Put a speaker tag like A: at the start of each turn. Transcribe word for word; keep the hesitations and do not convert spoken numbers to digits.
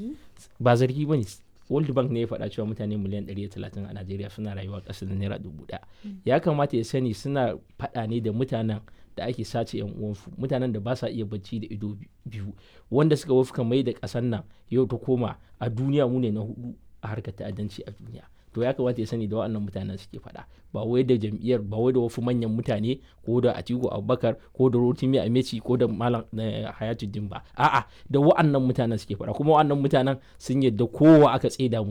A: zargi?
B: Ba zargi ba ne. World Bank ne ya faɗa cewa mutane miliyan ɗari da talatin a Najeriya suna rayuwa ƙasa da naira dubu ɗaya. Ya kamata ya sani suna faɗa ne da mutanen da ake sace yan uwansu, mutanen da ba sa iya bacci da ido biyu, wanda suka wafka mai da ƙasar nan yau ta koma a duniya mu ne na hudu a harkar ta'addanci a duniya. To ya kamata ya sani da waɗannan mutanen suke faɗa, ba wai da jam'iyyar, ba wai da wasu manyan mutane ko da Atiku Abubakar ko da Rotimi Ameci ko da Malam Hayatuddin ba. A'a, da waɗannan mutanen suke faɗa, kuma waɗannan mutanen sun yadda kowa aka tseda